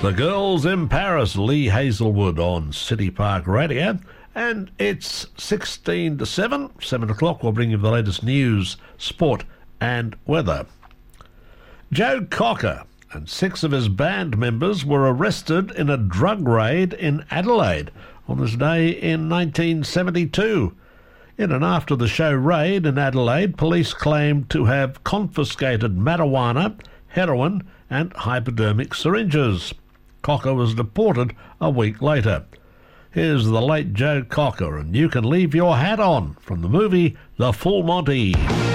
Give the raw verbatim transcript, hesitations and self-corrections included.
The Girls in Paris, Lee Hazelwood on City Park Radio. And it's sixteen to seven. seven o'clock, we'll bring you the latest news, sport and weather. Joe Cocker and six of his band members were arrested in a drug raid in Adelaide on this day in nineteen seventy-two. In and after the show raid in Adelaide, police claimed to have confiscated marijuana, heroin and hypodermic syringes. Cocker was deported a week later. Here's the late Joe Cocker, and You Can Leave Your Hat On from the movie The Full Monty.